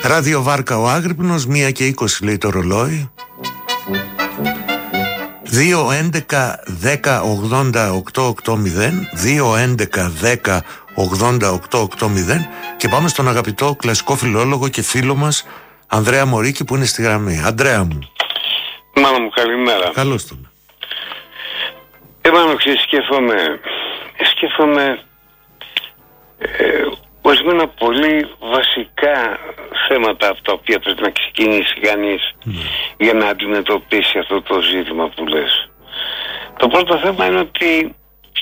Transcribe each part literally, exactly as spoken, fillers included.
Ράδιο Βάρκα ο Άγρυπνος, μία και είκοσι λέει το ρολόι. Δύο έντεκα δέκα ογδόντα οκτώ ογδόντα, δύο έντεκα δέκα ογδόντα οκτώ ογδόντα. Και πάμε στον αγαπητό κλασικό φιλόλογο και φίλο μας Ανδρέα Μωρίκη που είναι στη γραμμή. Ανδρέα μου. Μάνα μου, καλημέρα. Καλώς τον. Εμένα σκέφτομαι, σκέφτομαι ε, ορισμένα πολύ βασικά θέματα από τα οποία πρέπει να ξεκινήσει κανείς mm. για να αντιμετωπίσει αυτό το ζήτημα που λες. Το πρώτο θέμα είναι ότι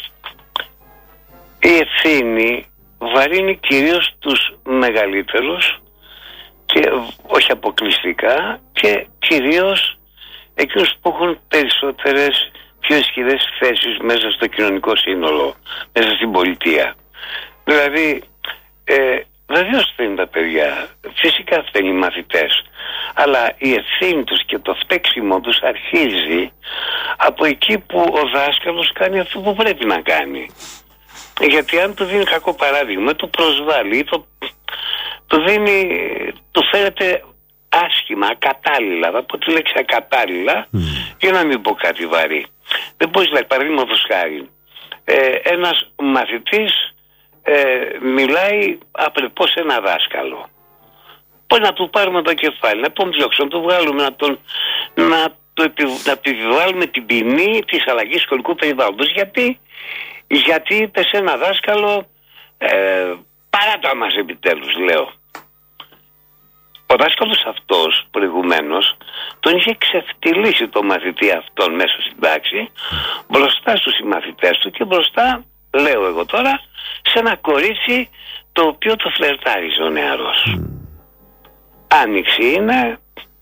η ευθύνη βαρύνει κυρίως τους μεγαλύτερους και όχι αποκλειστικά και κυρίως εκείνους που έχουν περισσότερες πιο ισχυρές θέσεις μέσα στο κοινωνικό σύνολο, μέσα στην πολιτεία. Δηλαδή, ε, βεβαίως θέλουν τα παιδιά, φυσικά θέλουν οι μαθητές, αλλά η ευθύνη τους και το φταίξιμο τους αρχίζει από εκεί που ο δάσκαλος κάνει αυτό που πρέπει να κάνει. Γιατί αν του δίνει κακό παράδειγμα, το προσβάλλει, το, το δίνει, του φέρεται άσχημα, ακατάλληλα, θα πω τη λέξη ακατάλληλα, mm. για να μην πω κάτι βαρύ. Δεν μπορείς, δηλαδή, παραδείγματος χάρη, ε, ένας μαθητής ε, μιλάει απρεπώς σε ένα δάσκαλο. Πώς να του πάρουμε το κεφάλι, να τον διώξουμε, να τον βγάλουμε, να, τον, να, το επι, να επιβάλλουμε την ποινή της αλλαγής σχολικού περιβάλλοντος. Γιατί, γιατί είπε σε ένα δάσκαλο, ε, παράτα μας επιτέλους, λέω. Ο δάσκαλος αυτός προηγουμένως τον είχε ξεφτυλίσει το μαθητή αυτόν μέσα στην τάξη, μπροστά στους συμμαθητές του και μπροστά, λέω εγώ τώρα, σε ένα κορίτσι το οποίο το φλερτάριζε ο νεαρός. Mm. Άνοιξη είναι,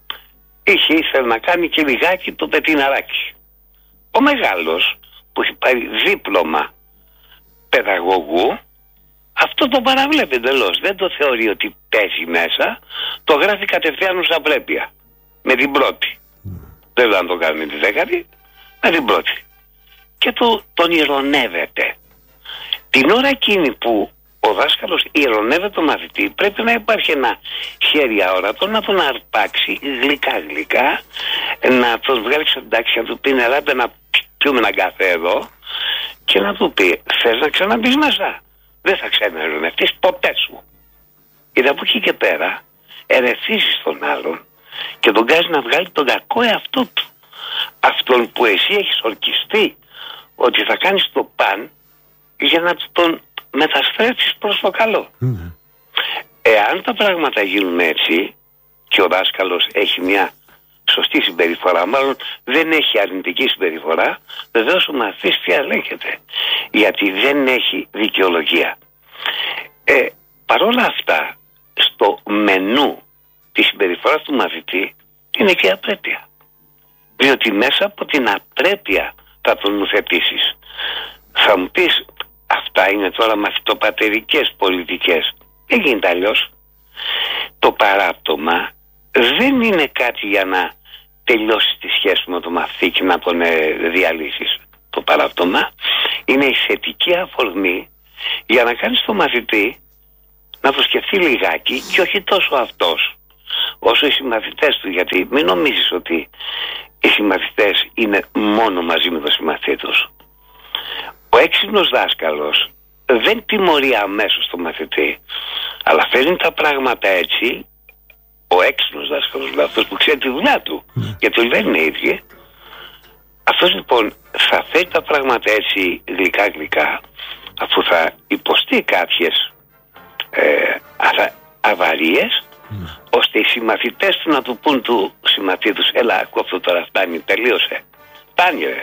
είχε ήθελε να κάνει και λιγάκι το πετιναράκι. Ο μεγάλος που έχει πάρει δίπλωμα παιδαγωγού, αυτό το παραβλέπει εντελώς. Δεν το θεωρεί ότι παίζει μέσα. Το γράφει κατευθείαν ως απρέπεια. Με την πρώτη. Mm. Δεν λέω αν το κάνει με τη δέκατη. Με την πρώτη. Και το, τον ειρωνεύεται. Την ώρα εκείνη που ο δάσκαλος ειρωνεύεται τον μαθητή, πρέπει να υπάρχει ένα χέρι αόρατο να τον αρπάξει γλυκά γλυκά, να τον βγάλει στην τάξη, να του πει νεράτε να πιούμε έναν καφέ εδώ και να του πει θες να ξαναμπείς μέσα. Δεν θα ξαναειρωνευτείς ποτέ σου. Γιατί από εκεί και πέρα ερεθίζεις τον άλλον και τον κάνεις να βγάλει τον κακό εαυτό του. Αυτόν που εσύ έχεις ορκιστεί ότι θα κάνεις το παν για να τον μεταστρέψεις προς το καλό. Mm. Εάν τα πράγματα γίνουν έτσι και ο δάσκαλος έχει μια σωστή συμπεριφορά, μάλλον δεν έχει αρνητική συμπεριφορά, βεβαίως ο μαθητής διαλέγεται, γιατί δεν έχει δικαιολογία. Ε, παρόλα αυτά, στο μενού της συμπεριφοράς του μαθητή είναι και η απρέπεια. Διότι μέσα από την απρέπεια θα τον νουθετήσεις. Θα μου πεις, αυτά είναι τώρα μαθητοπατερικές πολιτικές. Δεν γίνεται αλλιώς. Το παράπτωμα δεν είναι κάτι για να τελειώσει τη σχέση με τον μαθητή και να τον ε, διαλύσεις. Το παράπτωμα είναι η θετική αφορμή για να κάνεις τον μαθητή να το σκεφτεί λιγάκι και όχι τόσο αυτός όσο οι συμμαθητές του, γιατί μην νομίζεις ότι οι συμμαθητές είναι μόνο μαζί με τον συμμαθητή τους. Ο έξυπνος δάσκαλος δεν τιμωρεί αμέσως τον μαθητή, αλλά φέρνει τα πράγματα έτσι. Ο έξυπνος δάσκαλος, αυτός που ξέρει τη δουλειά του, mm. γιατί δεν είναι ίδιοι, αυτός λοιπόν θα φέρει τα πράγματα έτσι γλυκά γλυκά, αφού θα υποστεί κάποιες ε, αβα, αβαρίες, mm. ώστε οι συμμαθητές του να του πούν του συμμαθητή τους, έλα ακούω αυτό τώρα, φτάνει, τελείωσε, φτάνει ρε.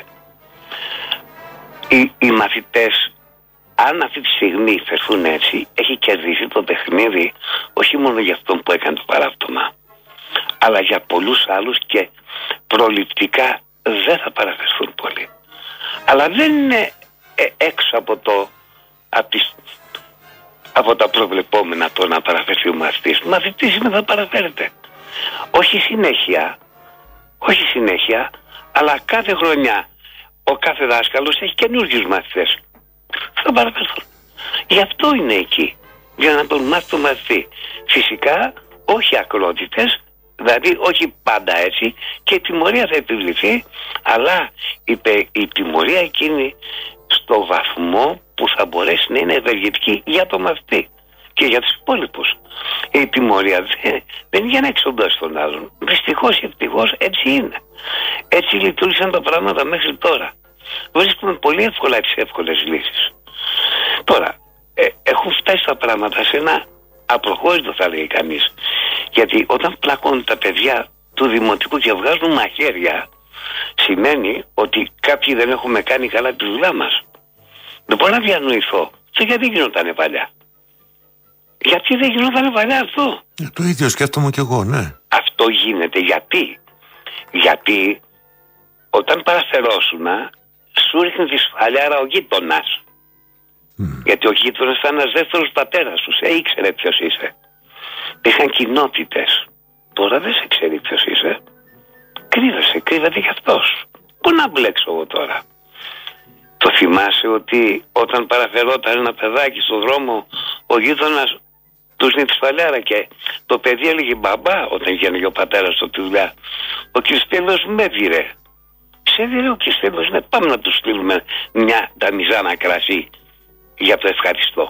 Οι, οι μαθητές, αν αυτή τη στιγμή φερθούν έτσι, έχει κερδίσει το παιχνίδι όχι μόνο για αυτόν που έκανε το παράπτωμα, αλλά για πολλούς άλλους και προληπτικά δεν θα παραφερθούν πολύ. Αλλά δεν είναι ε, έξω από, το, από, τις, από τα προβλεπόμενα το να παραφερθεί ο μαθητής. Ο μαθητής είναι θα παραφέρεται. Όχι συνέχεια, όχι συνέχεια, αλλά κάθε χρονιά ο κάθε δάσκαλος έχει καινούργιους μαθητές. Θα παραπέσουν. Γι' αυτό είναι εκεί. Για να τον μάθει το μαθητή. Φυσικά όχι ακρότητες, δηλαδή όχι πάντα έτσι, και η τιμωρία θα επιβληθεί, αλλά είπε, η τιμωρία εκείνη στο βαθμό που θα μπορέσει να είναι ευεργετική για το μαθητή και για τους υπόλοιπους. Η τιμωρία δεν, δεν είναι για να εξοντώσει τον άλλον. Δυστυχώς ή ευτυχώς έτσι είναι. Έτσι λειτουργήσαν τα πράγματα μέχρι τώρα. Βρίσκουμε πολύ εύκολα τις εύκολες λύσεις. Τώρα, ε, έχουν φτάσει τα πράγματα σε ένα απροχώρητο, θα λέει κανείς. Γιατί όταν πλακώνουν τα παιδιά του δημοτικού και βγάζουν μαχαίρια, σημαίνει ότι κάποιοι δεν έχουμε κάνει καλά τη δουλειά μας. Δεν μπορώ να διανοηθώ. Και γιατί γινότανε παλιά. Γιατί δεν γινότανε παλιά αυτό. Ε, το ίδιο σκέφτομαι κι εγώ, ναι. Αυτό γίνεται γιατί. Γιατί όταν παραφερόσουνα, σου ρίχνει τη σφαλιάρα ο γείτονας. Mm. Γιατί ο γείτονας ήταν ένας δεύτερος πατέρας σου. Σε ήξερε ποιος είσαι. Είχαν κοινότητες. Τώρα δεν σε ξέρει ποιος είσαι. Κρύβεσαι, κρύβεται κι αυτός. Πού να μπλέξω εγώ τώρα. Το θυμάσαι ότι όταν παραφερόταν ένα παιδάκι στον δρόμο, ο γείτονας του σνί τη σφαλιάρα και το παιδί έλεγε μπαμπά, όταν βγαίνει ο πατέρας του τη δουλειά. Ο Κριστέλος με έβγηρε. Ξέβηρε ο Κριστέλος, ναι, πάμε να του στείλουμε μια ταμιζάνα κρασί για το ευχαριστώ.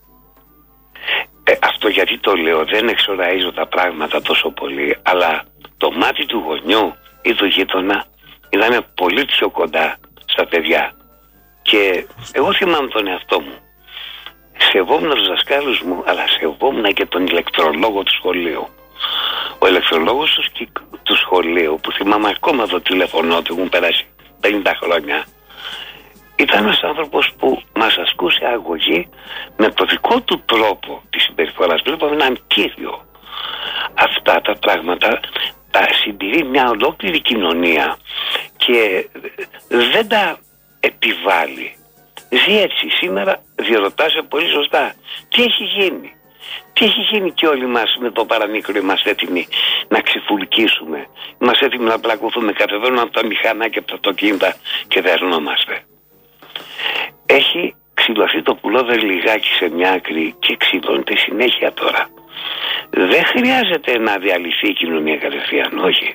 Ε, αυτό γιατί το λέω, δεν εξοραίζω τα πράγματα τόσο πολύ, αλλά το μάτι του γονιού ή του γείτονα ήταν πολύ πιο κοντά στα παιδιά. Και εγώ θυμάμαι τον εαυτό μου. Σεβόμουν τους δασκάλους μου, αλλά σεβόμουν και τον ηλεκτρολόγο του σχολείου. Ο ηλεκτρολόγος του, του σχολείου, που θυμάμαι ακόμα το τηλεφωνό του, έχουν περάσει πενήντα χρόνια, ήταν ένας άνθρωπος που μας ασκούσε αγωγή με το δικό του τρόπο της συμπεριφοράς. Βλέπαμε έναν κύριο. Αυτά τα πράγματα τα συντηρεί μια ολόκληρη κοινωνία και δεν τα επιβάλλει. Ζει έτσι. Σήμερα διερωτάσαι πολύ σωστά. Τι έχει γίνει. Τι έχει γίνει και όλοι μας με το παραμικρό είμαστε έτοιμοι να ξεφουλκίσουμε. Είμαστε έτοιμοι να πλακωθούμε. Κατεβαίνουμε από τα μηχανάκια, από τα αυτοκίνητα και δερνόμαστε. Έχει ξυλωθεί το πουλόβερ λιγάκι σε μια άκρη και ξυλώνεται συνέχεια τώρα. Δεν χρειάζεται να διαλυθεί η κοινωνία κατευθείαν, όχι.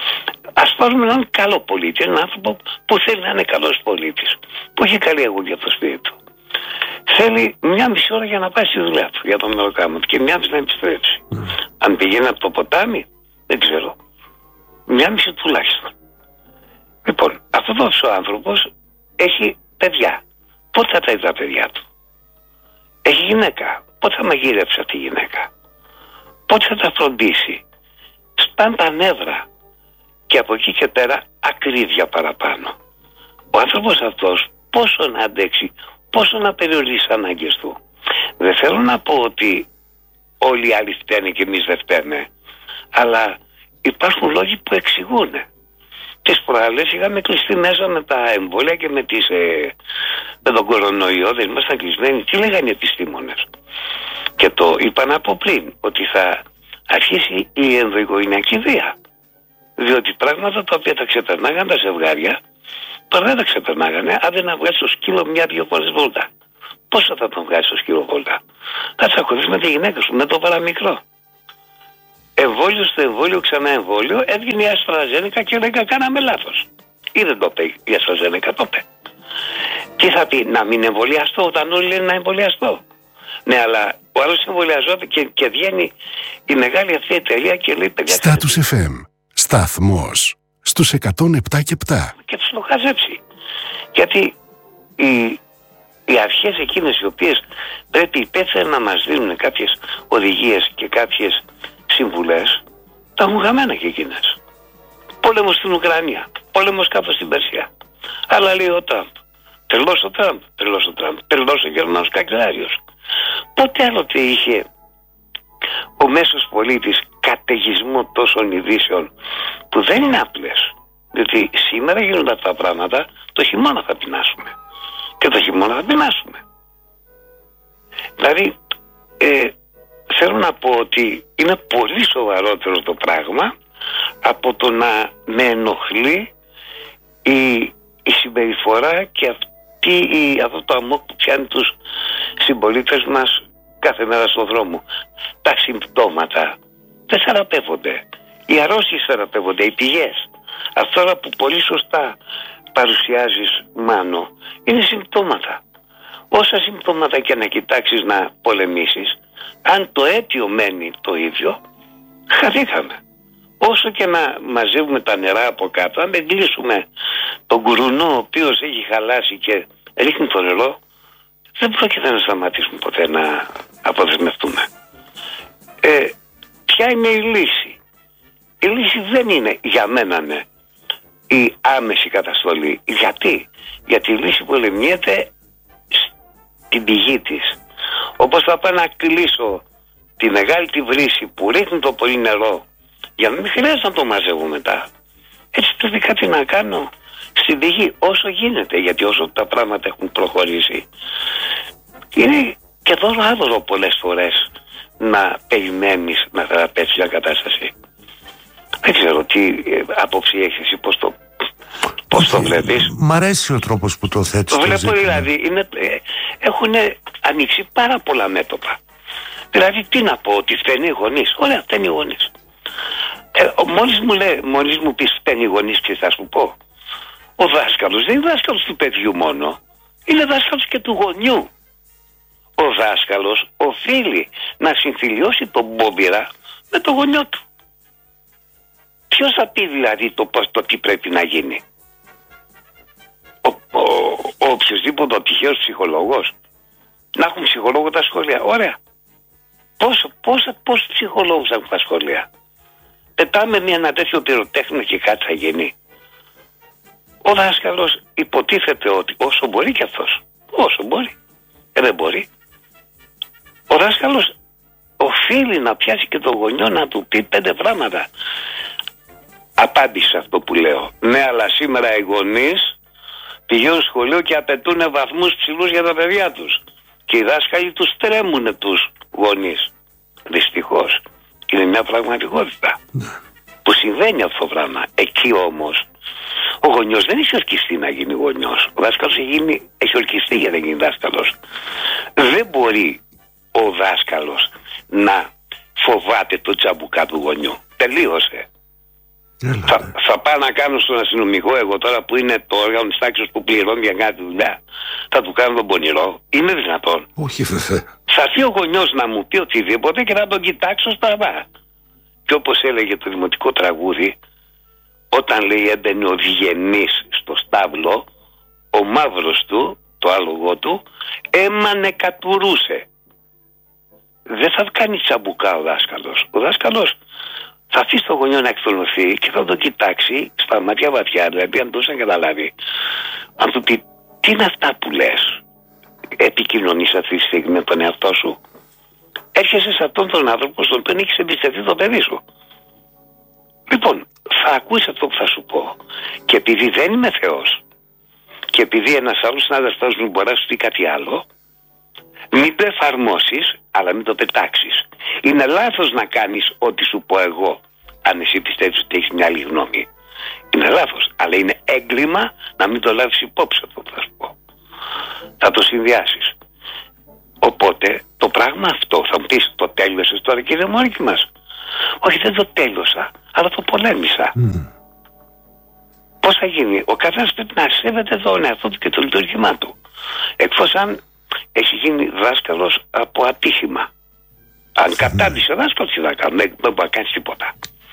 Ας πάρουμε έναν καλό πολίτη, έναν άνθρωπο που θέλει να είναι καλός πολίτης, που έχει καλή αγωγή από το σπίτι του. Θέλει μια μισή ώρα για να πάει στη δουλειά του, για το μεροκάμα του, και μια μισή να επιστρέψει. Mm. Αν πηγαίνει από το ποτάμι, δεν ξέρω. Μια μισή τουλάχιστον. Λοιπόν, αυτός ο άνθρωπος έχει παιδιά. Πότε θα τα είδε τα παιδιά του. Έχει γυναίκα. Πότε θα μαγειρέψει αυτή η γυναίκα. Πότε θα τα φροντίσει. Σπάν τα νεύρα. Και από εκεί και πέρα ακρίβεια παραπάνω. Ο άνθρωπος αυτός πόσο να αντέξει, πόσο να περιορίσει τις ανάγκες του. Δεν θέλω να πω ότι όλοι οι άλλοι φταίνε και εμείς δεν φταίνε, αλλά υπάρχουν λόγοι που εξηγούν. Τις προάλλες είχαμε κλειστεί μέσα με τα εμβόλια και με, τις, ε, με τον κορονοϊό, δεν ήμασταν κλεισμένοι. Τι λέγανε οι επιστήμονες. Και το είπαν από πριν, ότι θα αρχίσει η ενδοοικογενειακή βία. Διότι πράγματα τα οποία τα ξεπερνάγαν τα ζευγάρια, τώρα δεν τα ξεπερνάγανε, αν δεν να βγάλει το σκύλο μια-δυο φορές βόλτα. Πόσο θα τον βγάλει το σκύλο βόλτα. Θα τσακωθείς με τη γυναίκα σου, με το παραμικρό. Εμβόλιο στο εμβόλιο, ξανά εμβόλιο, έβγαινε η Αστραζένικα και έλεγα κάναμε λάθος. Ή δεν το είπε η Αστραζένικα, το είπε. Τι θα πει, να μην εμβολιαστώ όταν όλοι λένε να εμβολιαστώ. Ναι, αλλά ο άλλος εμβολιαζόταν και, και βγαίνει η μεγάλη αυτή εταιρεία και λέει παιδιά. Στάτους εφ εμ. Σταθμός στους εκατόν επτά και επτά. Και τους το χαζέψει. Γιατί οι, οι αρχές εκείνες οι οποίες πρέπει υπεύθυνα να μας δίνουν κάποιες οδηγίες και κάποιες συμβουλές, τα έχουν χαμένα και εκείνες. Πόλεμος στην Ουκρανία, πόλεμος κάτω στην Περσία. Αλλά λέει ο Τραμπ. Τρελός ο Τραμπ, τρελός ο Τραμπ, τρελός ο Γερμανός καγκελάριος. Πότε άλλοτε είχε ο μέσος πολίτης καταιγισμό τόσων ειδήσεων που δεν είναι απλές. Διότι σήμερα γίνονται αυτά τα πράγματα, το χειμώνα θα πεινάσουμε. Και το χειμώνα θα πεινάσουμε. Δηλαδή, ε, θέλω να πω ότι είναι πολύ σοβαρότερο το πράγμα από το να με ενοχλεί η, η συμπεριφορά και αυτή, η, αυτό το αμόκ που πιάνει τους συμπολίτες μας κάθε μέρα στον δρόμο. Τα συμπτώματα δεν θεραπεύονται. Οι αρρώστιες θεραπεύονται, οι πηγές. Αυτό που πολύ σωστά παρουσιάζεις, Μάνο, είναι συμπτώματα. Όσα συμπτώματα και να κοιτάξεις να πολεμήσεις, αν το αίτιο μένει το ίδιο, χαθήκαμε. Όσο και να μαζεύουμε τα νερά από κάτω, αν δεν κλείσουμε τον κουρουνό ο οποίος έχει χαλάσει και ρίχνει το νερό, δεν πρόκειται να σταματήσουμε ποτέ να αποδεσμευτούμε. Ε, ποια είναι η λύση? Η λύση δεν είναι, για μένα ναι, η άμεση καταστολή. Γιατί? Γιατί η λύση πολεμιέται στην πηγή της. Όπως θα πάω να κλείσω τη μεγάλη τη βρύση που ρίχνει το πολύ νερό, για να μην χρειάζεται να το μαζεύω μετά. Έτσι πρέπει κάτι να κάνω στην πηγή όσο γίνεται, γιατί όσο τα πράγματα έχουν προχωρήσει, είναι και δώρο άδωρο πολλές φορές να περιμένεις να θεραπεύσεις μια κατάσταση. Δεν ξέρω τι ε, άποψη έχεις εσύ, πώς το, πώς το βλέπεις. Μ' αρέσει ο τρόπος που το θέτεις. Το βλέπω δηλαδή, είναι, ε, έχουν ανοίξει πάρα πολλά μέτωπα. Δηλαδή τι να πω, ότι φταίνει οι γονείς. Ωραία, φταίνει οι γονείς. Ε, μόλις μου, λέει, μόλις μου πεις φταίνει οι γονείς, και θα σου πω, ο δάσκαλος δεν είναι δάσκαλος του παιδιού μόνο, είναι δάσκαλος και του γονιού. Ο δάσκαλος οφείλει να συμφιλιώσει τον μπόμπιρα με το γονιό του. Ποιος θα πει δηλαδή το, πώς, το τι πρέπει να γίνει? Ο, ο, ο οποιοσδήποτε ο τυχαίος ψυχολόγος. Να έχουν ψυχολόγο τα σχολεία. Ωραία. Πόσο, πόσα, πόσους ψυχολόγους έχουν τα σχολεία? Πετάμε μια ένα τέτοιο πυροτέχνη και κάτι θα γίνει. Ο δάσκαλος υποτίθεται ότι όσο μπορεί και αυτός. Όσο μπορεί. Ε, δεν μπορεί. Ο δάσκαλος οφείλει να πιάσει και το γονιό να του πει πέντε πράγματα. Απάντησε αυτό που λέω. Ναι, αλλά σήμερα οι γονείς πηγαίνουν σχολείο και απαιτούν βαθμούς ψηλούς για τα παιδιά τους. Και οι δάσκαλοι τους τρέμουν τους γονείς. Δυστυχώς. Είναι μια πραγματικότητα που συμβαίνει αυτό το πράγμα. Εκεί όμως ο γονιός δεν έχει ορκιστεί να γίνει γονιός. Ο δάσκαλος έχει, γίνει, έχει ορκιστεί για να γίνει δάσκαλος. Δεν μπορεί ο δάσκαλος να φοβάται το τσαμπουκά του γονιού. Τελείωσε. Έλα, θα, θα πάω να κάνω στον αστυνομικό εγώ τώρα που είναι το όργανο της τάξης που πληρώνει για κάτι δουλειά. Θα του κάνω τον πονηρό. Είναι δυνατόν? όχι βέβαια. Θα έρθει ο γονιός να μου πει οτιδήποτε και θα τον κοιτάξω στραβά. Και όπως έλεγε το δημοτικό τραγούδι, όταν λέει έμπαινε ο διγενής στο στάβλο, ο μαύρος του, το άλογο του, έμανε κατουρούσε. Δεν θα κάνει τσαμπουκά ο δάσκαλος. Ο δάσκαλος θα αφήσει το γονιό να εκθολωθεί και θα τον κοιτάξει στα μάτια βαθιά, δηλαδή αν τόσο να καταλάβει. Αν του πει, τι είναι αυτά που λες? Επικοινωνείς αυτή τη στιγμή με τον εαυτό σου? Έρχεσαι σε αυτόν τον άνθρωπο στον οποίο έχεις εμπιστευτεί το παιδί σου. Λοιπόν, θα ακούσεις αυτό που θα σου πω. Και επειδή δεν είμαι Θεός, και επειδή ένας άλλος συνάδελφός μου μπορεί να σου πει κάτι άλλο, μην το εφαρμόσεις, αλλά μην το πετάξεις. Είναι λάθος να κάνεις ό,τι σου πω εγώ, αν εσύ πιστεύεις ότι έχεις μια άλλη γνώμη. Είναι λάθος, αλλά είναι έγκλημα να μην το λάβεις υπόψη αυτό που θα σου πω. Θα το συνδυάσεις. Οπότε το πράγμα αυτό θα μου πεις, το τέλειωσες τώρα κύριε Μόρικη μας? Όχι, δεν το τέλειωσα, αλλά το πολέμησα. Mm. Πώς θα γίνει? Ο καθένας πρέπει να σέβεται τον εαυτό του και το λειτουργήμά του. Εκτός αν έχει γίνει δάσκαλος από ατύχημα. Αν κατάντησε ο δάσκαλος, τι θα κάνω? Δεν μπορεί να κάνει τίποτα.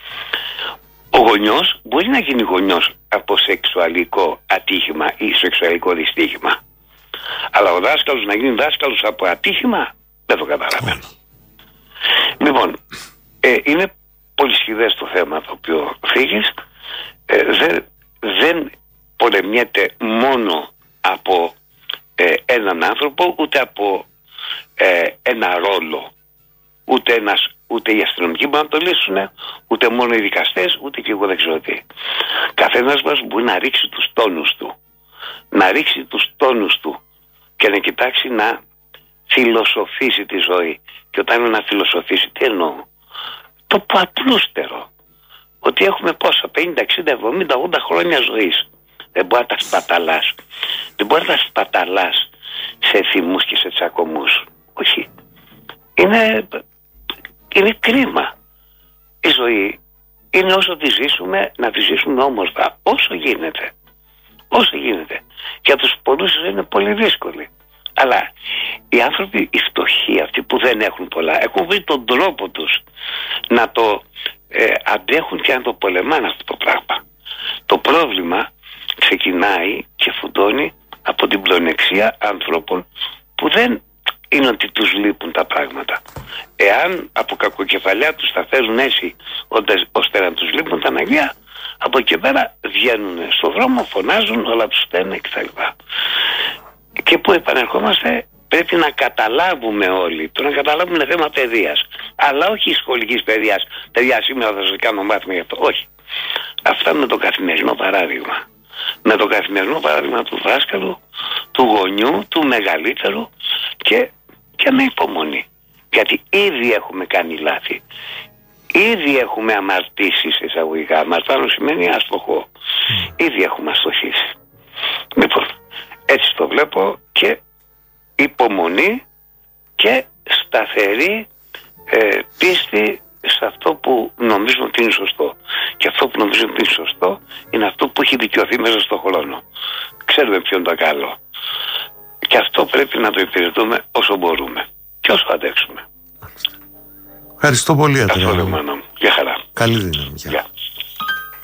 Ο γονιός μπορεί να γίνει γονιός από σεξουαλικό ατύχημα ή σεξουαλικό δυστύχημα. Αλλά ο δάσκαλος να γίνει δάσκαλος από ατύχημα, δεν το καταλαβαίνω. Λοιπόν, ε, είναι πολύ σχηδές το θέμα το οποίο φύγεις. Ε, δεν, δεν πολεμιέται μόνο από ε, έναν άνθρωπο, ούτε από ε, ένα ρόλο. Ούτε, ένας, ούτε οι αστυνομικοί μπορούν να το λύσουν, ούτε μόνο οι δικαστές, ούτε και εγώ δεν ξέρω τι. Καθένας μας μπορεί να ρίξει τους τόνους του. Να ρίξει τους τόνους του και να κοιτάξει να φιλοσοφήσει τη ζωή. Και όταν είναι να φιλοσοφήσει, τι εννοώ? Το που απλούστερο. Ότι έχουμε πόσα, πενήντα, εξήντα, εβδομήντα, ογδόντα χρόνια ζωής. Δεν μπορεί να τα σπαταλάς. Δεν μπορεί να τα σπαταλάς σε θυμούς και σε τσακωμούς. Όχι. Είναι, είναι κρίμα. ζωή είναι όσο τη ζήσουμε, να τη ζήσουμε όμορφα, όσο γίνεται. Όσο γίνεται. Για τους πολλούς είναι πολύ δύσκολη. Αλλά οι άνθρωποι, οι φτωχοί, αυτοί που δεν έχουν πολλά, έχουν βρει τον τρόπο τους να το ε, αντέχουν και να το πολεμάνε αυτό το πράγμα. Το πρόβλημα ξεκινάει και φουντώνει από την πλονεξία ανθρώπων που δεν είναι ότι τους λείπουν τα πράγματα. Εάν από κακοκεφαλιά τους τα φέρουν έτσι ώστε να τους λείπουν τα αναγκαία, από εκεί πέρα βγαίνουν στον δρόμο, φωνάζουν, όλα τους φταίνε κτλ. Και που επανερχόμαστε, πρέπει να καταλάβουμε όλοι, το να καταλάβουμε είναι θέμα παιδείας, αλλά όχι σχολικής παιδείας. Παιδιά, σήμερα θα σας κάνω μάθημα γι' αυτό. Όχι. Αυτά με το καθημερινό παράδειγμα. Με το καθημερινό παράδειγμα του δάσκαλου, του γονιού, του μεγαλύτερου και, και με υπομονή. Γιατί ήδη έχουμε κάνει λάθη. Ήδη έχουμε αμαρτήσει σε εισαγωγικά. Αμαρτάνω σημαίνει αστοχό. Ήδη έχουμε αστοχήσει. Λοιπόν, έτσι το βλέπω, και υπομονή και σταθερή ε, πίστη σε αυτό που νομίζουμε ότι είναι σωστό. Και αυτό που νομίζουμε ότι είναι σωστό είναι αυτό που έχει δικαιωθεί μέσα στον χρόνο. Ξέρουμε ποιο είναι το καλό. Και αυτό πρέπει να το υπηρετούμε όσο μπορούμε και όσο αντέξουμε. Ευχαριστώ πολύ, Αντρέα. Αυτό λέω, μάνα μου. Γεια χαρά. Καλή δύναμη. Γεια.